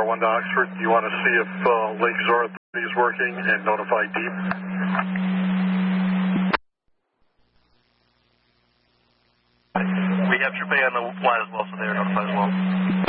Tower 1 to Oxford. Do you want to see if Lake Zor is working and notify Deep? We have Troop A on the line as well, so they are notified as well.